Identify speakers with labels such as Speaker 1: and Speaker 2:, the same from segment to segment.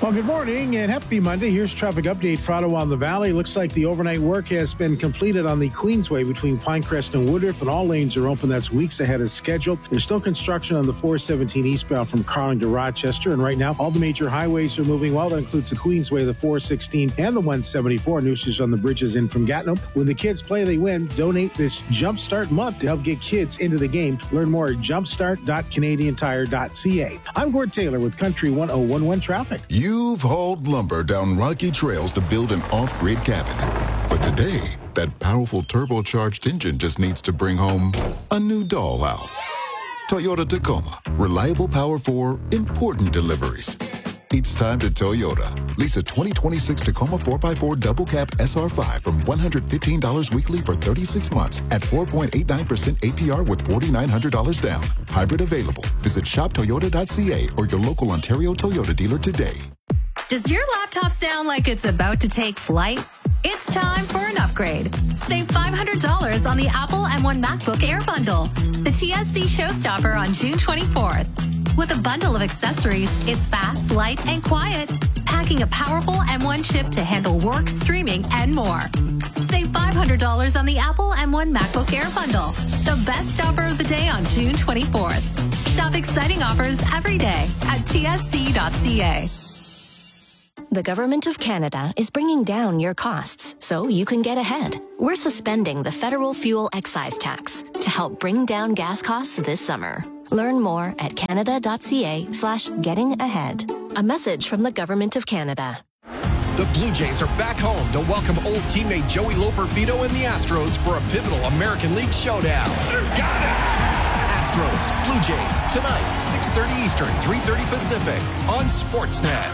Speaker 1: Well, good morning and happy Monday. Here's traffic update for Ottawa and the Valley. Looks like the overnight work has been completed on the Queensway between Pinecrest and Woodruff, and all lanes are open. That's weeks ahead of schedule. There's still construction on the 417 eastbound from Carling to Rochester, and right now all the major highways are moving well. That includes the Queensway, the 416, and the 174. Nooses on the bridges in from Gatineau. When the kids play, they win. Donate this Jumpstart month to help get kids into the game. Learn more at jumpstart.canadiantire.ca. I'm Gord Taylor with Country 1011 Traffic.
Speaker 2: You've hauled lumber down rocky trails to build an off-grid cabin. But today, that powerful turbocharged engine just needs to bring home a new dollhouse. Toyota Tacoma. Reliable power for important deliveries. It's time to Toyota. Lease a 2026 Tacoma 4x4 double cab SR5 from $115 weekly for 36 months at 4.89% APR with $4,900 down. Hybrid available. Visit shoptoyota.ca or your local Ontario Toyota dealer today.
Speaker 3: Does your laptop sound like it's about to take flight? It's time for an upgrade. Save $500 on the Apple M1 MacBook Air bundle, the TSC showstopper on June 24th. With a bundle of accessories, it's fast, light, and quiet, packing a powerful M1 chip to handle work, streaming, and more. Save $500 on the Apple M1 MacBook Air bundle, the best offer of the day on June 24th. Shop exciting offers every day at tsc.ca.
Speaker 4: The Government of Canada is bringing down your costs so you can get ahead. We're suspending the federal fuel excise tax to help bring down gas costs this summer. Learn more at canada.ca/getting-ahead. A message from the Government of Canada.
Speaker 5: The Blue Jays are back home to welcome old teammate Joey Loperfido and the Astros for a pivotal American League showdown. Got it! Astros, Blue Jays, tonight, 6:30 Eastern, 3:30 Pacific, on Sportsnet.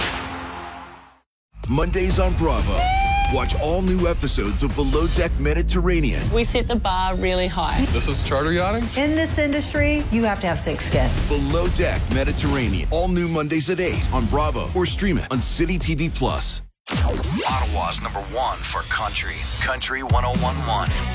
Speaker 6: Mondays on Bravo. Watch all new episodes of Below Deck Mediterranean.
Speaker 7: We set the bar really high.
Speaker 8: This is charter yachting?
Speaker 9: In this industry, you have to have thick skin.
Speaker 6: Below Deck Mediterranean. All new Mondays at 8 on Bravo or stream it on City TV Plus.
Speaker 10: Ottawa's #1 for country. Country 1011.